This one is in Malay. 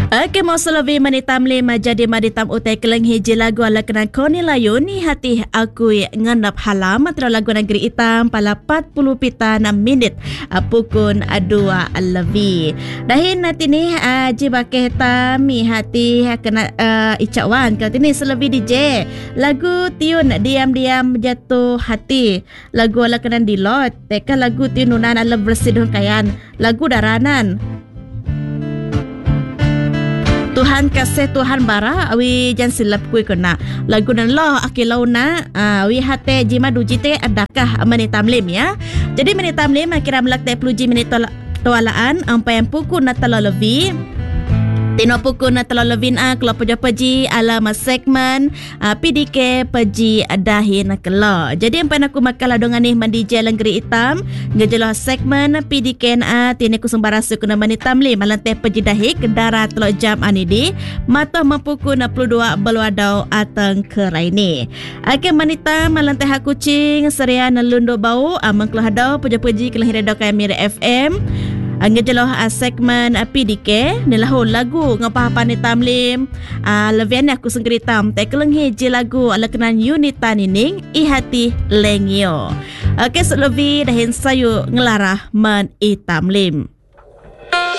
Okey, mau selawi manitam lima jadi maditam utai keleng hiji lagu ala kena koni layu ni hati aku nganap halam antara lagu negeri hitam pala 40 pita 6 minit pukun 2 lebih. Dahin nanti ni jibake tami hati kena icakwan kau ini selawi DJ lagu tiun diam-diam jatuh hati lagu ala kena dilot teka lagu tiununan ala bersidun kayan lagu daranan Tuhan kasih Tuhan bara awi jan silap kui kena lagu dan loh akilau na awi hate jima dujite adakah menitam lim ya. Jadi menitam lim kira melak te pluji menit toalaan ampai yang puku na talalavi tino puku na talalawin kalau peji alama segmen PDK peji dahin kelo. Jadi ampai aku makala dongan nih mandi jalan geri hitam ngejelah segmen PDK tini ku sembarasu kuna manitam li malante peji dahi kendara telo jam anidi matoh mempuku na 22 beluadau ateng keraini. Ake manita malante hakucing serian lundo bau mengkelah hadau peji kelahir hadau kaya Mira FM Angejeloh segmen PDK nilahu lagu ngapahapan ni tamlim levian aku sengkeritam tekeleng hiji lagu ala kenan unita nining ihati lengyo. Oke selebi dahin sayu ngelarah men itamlim.